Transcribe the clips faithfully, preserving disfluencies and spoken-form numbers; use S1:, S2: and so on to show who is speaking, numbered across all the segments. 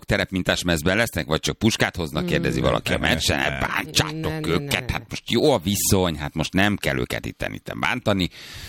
S1: terepmintás mezben lesznek, vagy csak puskát hoznak, kérdezi valaki a meccsen. Hát bántsátok őket, hát most jó a viszony, hát most nem kell őket itten, itten bántani.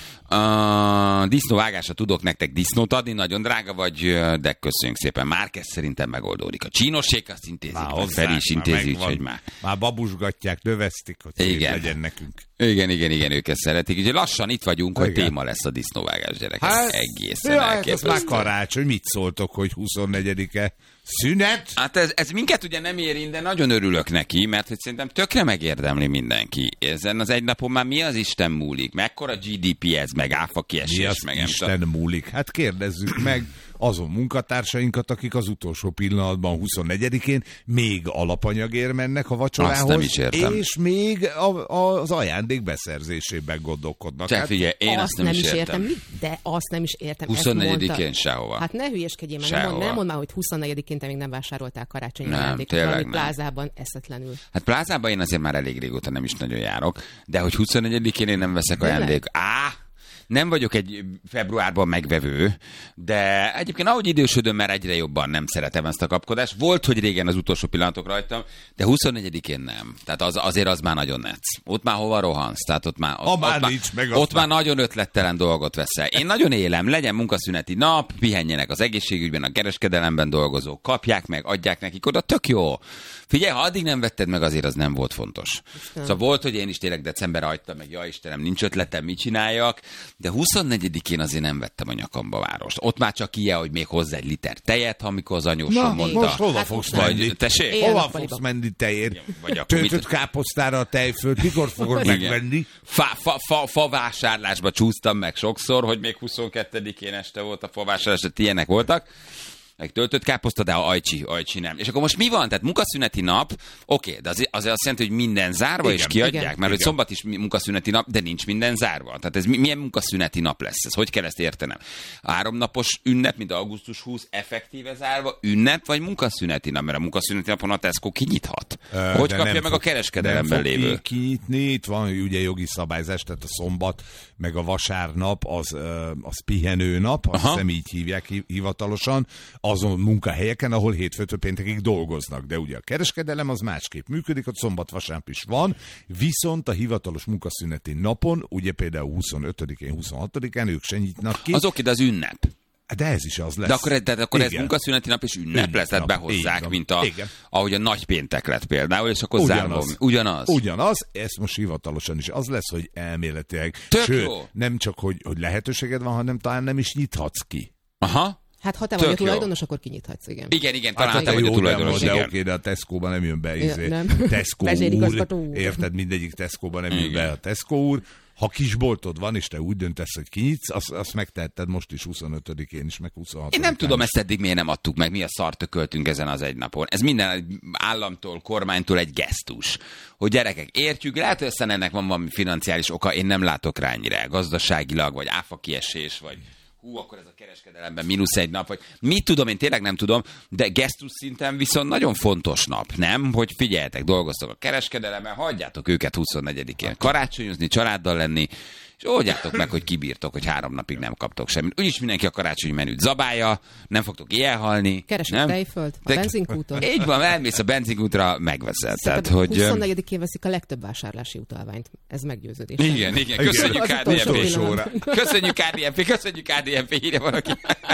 S1: Uh, disznóvágásra tudok nektek disznót adni, nagyon drága vagy, de köszönjük szépen. Márquez szerintem megoldódik. A csínosék azt intézik, meg Feri is intézi, úgyhogy már.
S2: Már babusgatják, növesztik, hogy szép legyen nekünk.
S1: Igen, igen, igen, ők ezt szeretik. Úgyhogy lassan itt vagyunk, igen. Hogy téma lesz a disznóvágás, gyerekek. Hát, egészen ja, elképesztő.
S2: Hát ez már karácsony, mit szóltok, hogy huszonnegyedike szünet?
S1: Hát ez, ez minket ugye nem érint, de nagyon örülök neki, mert hogy szerintem tökre megérdemli mindenki. Ezen az egy napon már mi az Isten múlik? Mekkora gé dé pé ez, meg áfa kiesés?
S2: Mi az
S1: meg
S2: Isten
S1: nem
S2: múlik? Hát kérdezzük meg azon munkatársainkat, akik az utolsó pillanatban huszonnegyedikén még alapanyagért mennek a vacsorához, és még a, a, az ajándék beszerzésében gondolkodnak.
S1: Csak figyelj, én
S3: azt,
S1: azt nem, nem is értem.
S3: értem. De azt nem is értem.
S1: huszonnegyedikén sehova.
S3: Hát ne hülyeskedjél meg, nem, nem mondd már, hogy huszonnegyedikén te még nem vásároltál karácsonyi
S1: nem,
S3: ajándékot valami plázában, eszetlenül.
S1: Hát plázában én azért már elég régóta nem is nagyon járok, de hogy huszonnegyedikén én nem veszek ajándék. Á! Nem vagyok egy februárban megvevő, de egyébként ahogy idősödöm, már egyre jobban nem szeretem ezt a kapkodást. Volt, hogy régen az utolsó pillanatok rajtam, de huszonnegyedikén nem. Tehát az, azért az már nagyon netsz. Ott már hova rohansz? Tehát ott már, ott, ott már, meg ott már nagyon ötlettelen dolgot veszel. Én nagyon élem, legyen munkaszüneti nap, pihenjenek az egészségügyben, a kereskedelemben dolgozók, kapják meg, adják nekik oda, tök jó. Figyelj, ha addig nem vetted meg, azért az nem volt fontos. Istenem. Szóval volt, hogy én is tényleg decemberre hagytam meg, ja Istenem, nincs ötletem, mit csináljak, de huszonnegyedikén azért nem vettem a nyakamba várost. Ott már csak ilyen, hogy még hozzá egy liter tejet, amikor az anyósom mondta.
S2: Most hova hát fogsz menni?
S1: Tessék?
S2: Hova fogsz menni tejért? Töltött káposztára a tejföld, mikor fogod megvenni?
S1: Fa, fa, fa, fa vásárlásba csúsztam meg sokszor, hogy még huszonkettedikén este volt a fa vásárlás, de ilyenek voltak. Meg töltött káposzta, de a ajcsi, ajcsi nem. És akkor most mi van? Tehát munkaszüneti nap, oké, de azért, azért azt jelenti, hogy minden zárva, igen, és kiadják, igen, mert igen. Hogy szombat is munkaszüneti nap, de nincs minden zárva. Tehát ez milyen munkaszüneti nap lesz? Ez hogy kell ezt értenem? A háromnapos ünnep, mint augusztus huszadika, effektíve zárva, ünnep vagy munkaszüneti nap? Mert a munkaszüneti napon a Tesco kinyithat. Ö, hogy kapja meg fog, a kereskedelemben lévő?
S2: Nem kinyitni, itt van ugye jogi szabályzás, tehát a szombat, meg a vasárnap, az, az pihenő nap, azt hiszem így hívják hivatalosan, azon munkahelyeken, ahol hétfőtől péntekig dolgoznak. De ugye a kereskedelem az másképp működik, ott szombat-vasárnap is van, viszont a hivatalos munkaszüneti napon, ugye például huszonötödikén, huszonhatodikán ők se nyitnak ki.
S1: Az oké, de az ünnep.
S2: De ez is az lesz.
S1: De akkor, de akkor ez munkaszüneti nap és ünnep, ünnep lesz, tehát behozzák, mint a, ahogy a nagy péntek lett például, és akkor zárva. Ugyanaz.
S2: Ugyanaz, ez most hivatalosan is az lesz, hogy elméletileg.
S1: Tök
S2: sőt,
S1: jó.
S2: Nem csak, hogy, hogy lehetőséged van, hanem talán nem is nyithatsz ki.
S1: Aha.
S3: Hát ha te vagy a tulajdonos, akkor kinyithatsz, igen.
S1: Igen, igen, talán
S2: hát,
S1: te vagy a tulajdonos,
S2: de,
S1: igen.
S2: De oké, de a Tesco-ban nem jön be, izé.
S3: Nem.
S2: Tesco úr, érted, mindegyik Tesco-ban nem jön be a Tesco úr. Ha kisboltod van, és te úgy döntesz, hogy kinyitsz, azt, azt megtehetted most is huszonötödikén is, meg huszonhatodikán.
S1: Én nem tudom,
S2: is.
S1: Ezt eddig miért nem adtuk meg, mi a szart tököltünk ezen az egy napon. Ez minden államtól, kormánytól egy gesztus. Hogy gyerekek, értjük, lehet, hogy aztán ennek van valami financiális oka, én nem látok rá ennyire, gazdaságilag, vagy áfa kiesés, vagy hú, akkor ez a kereskedelemben mínusz egy nap, vagy mit tudom, én tényleg nem tudom, de gesztus szinten viszont nagyon fontos nap, nem? Hogy figyeljetek, dolgoztok a kereskedelemben, hagyjátok őket huszonnegyedikén karácsonyozni, családdal lenni, és oldjátok meg, hogy kibírtok, hogy három napig nem kaptok semmit. Úgyis mindenki a karácsonyi menüt zabálja, nem fogtok ilyen halni.
S3: Keresek tejföld a benzinkúton.
S1: Így van, elmész a benzinkútra, megveszed. Tehát, hogy
S3: huszonnegyedikén veszik a legtöbb vásárlási utalványt. Ez meggyőződés.
S1: Igen, igen. Köszönjük ká dé en pé. Köszönjük ká dé en pé, köszönjük ká dé en pé, írja valaki.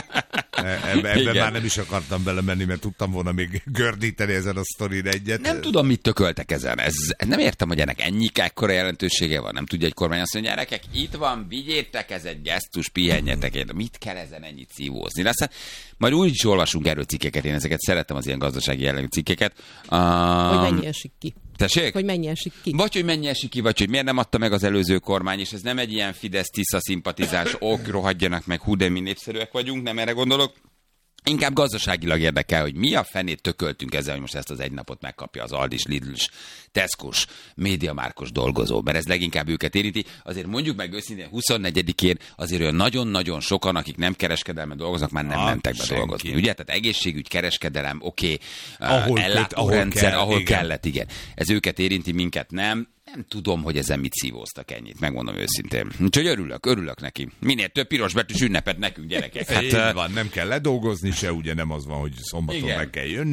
S2: Ebben ebbe már nem is akartam belemenni, mert tudtam volna még gördíteni ezen a sztorin egyet.
S1: Nem tudom, mit tököltek ezen. Ez, nem értem, hogy ennek ennyi ekkora jelentősége van. Nem tudja egy kormány azt mondja, gyerekek, itt van, vigyétek, ez egy gesztus, pihenjetek. Mit kell ezen ennyit szívózni? Aztán majd úgy is olvasunk erről cikkeket, én ezeket szeretem, az ilyen gazdasági jellegű cikkeket.
S3: Um, hogy mennyi esik ki.
S1: Tessék?
S3: Hogy mennyi esik ki.
S1: Vagy, hogy mennyi esik ki, vagy, hogy miért nem adta meg az előző kormány, és ez nem egy ilyen Fidesz-Tisza szimpatizás, ok, rohadjanak meg, hú, de mi népszerűek vagyunk, nem erre gondolok. Inkább gazdaságilag érdekel, hogy mi a fenét tököltünk ezzel, hogy most ezt az egy napot megkapja az Aldis, Lidl-s, Tesco-s, Médiamárkos dolgozó, mert ez leginkább őket érinti. Azért mondjuk meg őszintén, huszonnegyedikén azért olyan nagyon-nagyon sokan, akik nem kereskedelmen dolgoznak, már nem ah, mentek be senki. dolgozni. Ugye? Tehát egészségügy, kereskedelem, oké, okay, ellátórendszer, ahol, ahol kell, kellett, igen. Ez őket érinti, minket nem. Nem tudom, hogy ezen mit szívóztak ennyit, megmondom őszintén. Úgyhogy örülök, örülök neki. Minél több piros betűs ünnepet nekünk, gyerekek.
S2: Hát, így van, nem kell ledolgozni se, ugye nem az van, hogy szombaton igen. meg kell jönni.